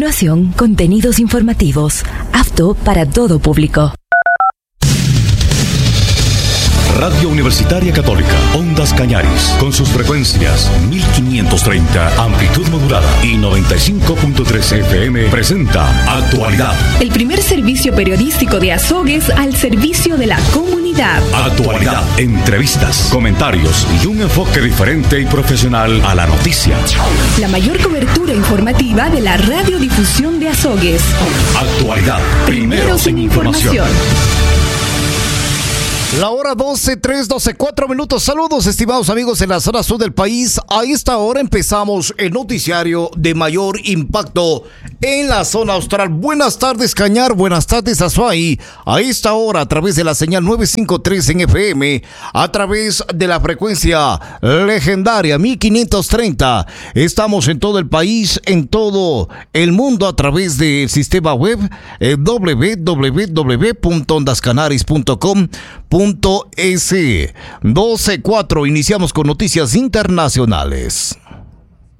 continuación, contenidos informativos, apto para todo público. Radio Universitaria Católica, Ondas Cañaris, con sus frecuencias 1530, amplitud modulada y 95.3 FM, presenta Actualidad. El primer servicio periodístico de Azogues al servicio de la comunidad. Actualidad, entrevistas, comentarios y un enfoque diferente y profesional a la noticia. La mayor cobertura informativa de la radiodifusión de Azogues. Actualidad, primeros en información. La hora 12:04 minutos. Saludos, estimados amigos en la zona sur del país. A esta hora empezamos el noticiario de mayor impacto en la zona austral. Buenas tardes, Cañar. Buenas tardes, Azuay. A esta hora, a través de la señal 953 en FM, a través de la frecuencia legendaria 1530. Estamos en todo el país, en todo el mundo, a través del sistema web www.ondascanaris.com.es. 12:04, iniciamos con noticias internacionales.